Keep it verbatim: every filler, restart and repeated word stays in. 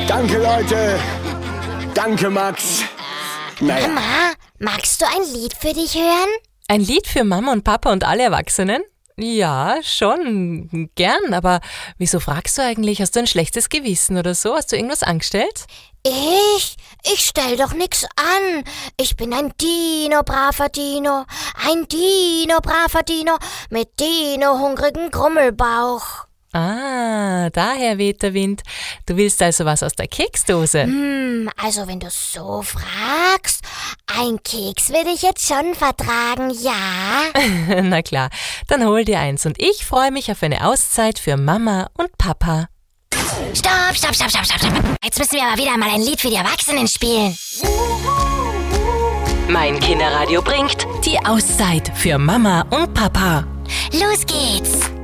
Danke, Leute. Danke, Max. Naja. Mama, magst du ein Lied für dich hören? Ein Lied für Mama und Papa und alle Erwachsenen? Ja, schon, gern, aber wieso fragst du eigentlich? Hast du ein schlechtes Gewissen oder so? Hast du irgendwas angestellt? Ich? Ich stell doch nix an. Ich bin ein Dino, braver Dino. Ein Dino, braver Dino. Mit Dino hungrigen Grummelbauch. Ah, daher weht der Wind. Du willst also was aus der Keksdose? Hm, also wenn du so fragst, ein Keks würde ich jetzt schon vertragen, ja? Na klar, dann hol dir eins und ich freue mich auf eine Auszeit für Mama und Papa. Stopp, stopp, stopp, stopp, stopp, stopp. Jetzt müssen wir aber wieder mal ein Lied für die Erwachsenen spielen. Mein Kinderradio bringt die Auszeit für Mama und Papa. Los geht's!